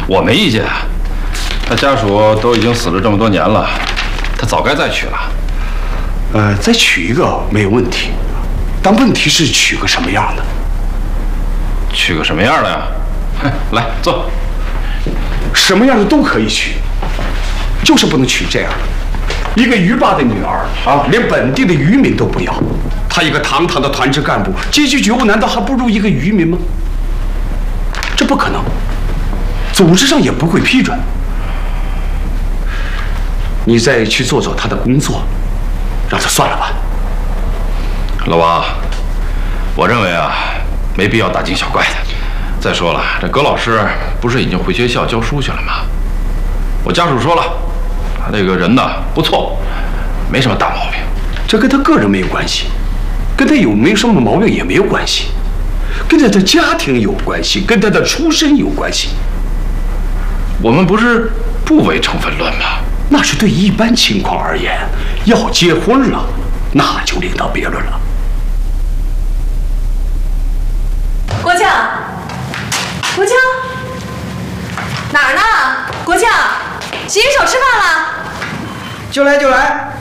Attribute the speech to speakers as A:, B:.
A: 我没意见。他家属都已经死了这么多年了，他早该再娶了。
B: 再娶一个没有问题，但问题是娶个什么样的？
A: 娶个什么样的呀？来坐。
B: 什么样的都可以娶，就是不能娶这样的。一个渔霸的女儿啊，连本地的渔民都不要。他一个堂堂的团支干部，阶级觉悟难道还不如一个渔民吗？这不可能，组织上也不会批准。你再去做做他的工作，让他算了吧。
A: 老王，我认为啊，没必要大惊小怪的。再说了，这葛老师不是已经回学校教书去了吗？我家属说了，他这个人呢不错，没什么大毛病。
B: 这跟他个人没有关系，跟他有没有什么毛病也没有关系，跟他的家庭有关系，跟他的出身有关系。
A: 我们不是不唯成分论吗？
B: 那是对一般情况而言，要结婚了，那就另当别论了。
C: 国强，国强，哪儿呢？国强，洗洗手吃饭了。
D: 就来就来。